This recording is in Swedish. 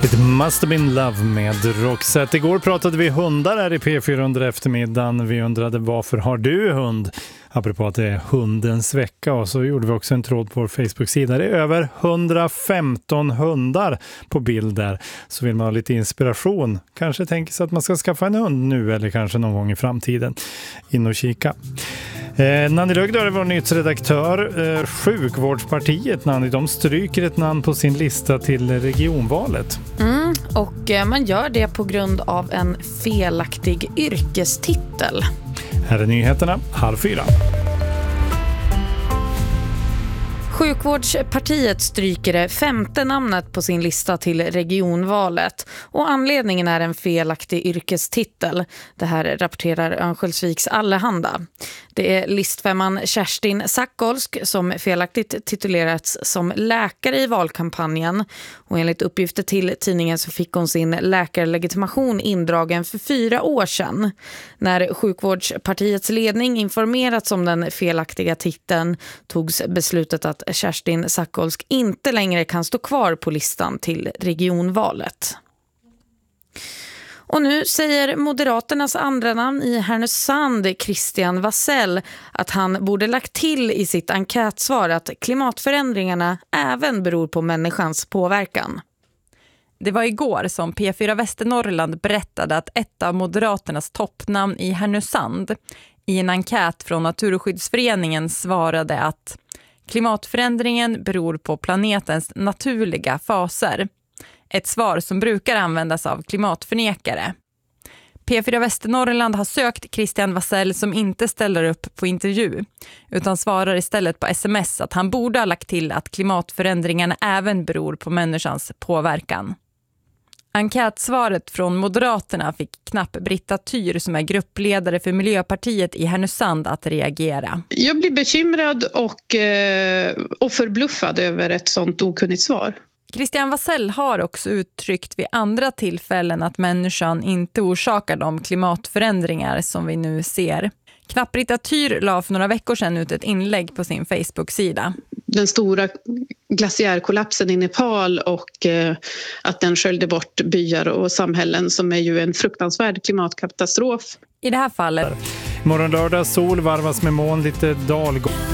It must have been love med Roxette. Igår pratade vi hundar här i P4 under eftermiddagen. Vi undrade varför har du hund? Apropå att det är hundens vecka, och så gjorde vi också en tråd på vår Facebook-sida. Det är över 115 hundar på bild där. Så vill man ha lite inspiration. Kanske tänker sig att man ska skaffa en hund nu eller kanske någon gång i framtiden. In och kika. Nanny Lögdör är vår nyhetsredaktör. Sjukvårdspartiet, Nanny, de stryker ett namn på sin lista till regionvalet. Och man gör det på grund av en felaktig yrkestitel. Här är nyheterna, 3:30. Sjukvårdspartiet stryker det 5:e namnet på sin lista till regionvalet, och anledningen är en felaktig yrkestitel. Det här rapporterar Örnsköldsviks Allehanda. Det är listfemman Kerstin Sackolsk som felaktigt titulerats som läkare i valkampanjen, och enligt uppgifter till tidningen så fick hon sin läkarlegitimation indragen för 4 år sedan. När Sjukvårdspartiets ledning informerats om den felaktiga titeln togs beslutet att Kerstin Sackolsk inte längre kan stå kvar på listan till regionvalet. Och nu säger Moderaternas andra namn i Härnösand, Christian Vasell, att han borde lagt till i sitt enkätsvar att klimatförändringarna även beror på människans påverkan. Det var igår som P4 Västernorrland berättade att ett av Moderaternas toppnamn i Härnösand i en enkät från Naturskyddsföreningen svarade att klimatförändringen beror på planetens naturliga faser. Ett svar som brukar användas av klimatförnekare. P4 Västernorrland har sökt Christian Vasell som inte ställer upp på intervju, utan svarar istället på sms att han borde ha lagt till att klimatförändringarna även beror på människans påverkan. Enkätsvaret från Moderaterna fick knapp Britta Tyr, som är gruppledare för Miljöpartiet i Härnösand, att reagera. Jag blir bekymrad och förbluffad över ett sånt okunnigt svar. Christian Vasell har också uttryckt vid andra tillfällen att människan inte orsakar de klimatförändringar som vi nu ser. Knapp Britta Tyr la för några veckor sedan ut ett inlägg på sin Facebook-sida. Den stora glaciärkollapsen i Nepal och att den sköljde bort byar och samhällen, som är ju en fruktansvärd klimatkatastrof. I det här fallet. Morgon lördag, sol varvas med moln, lite dalgång.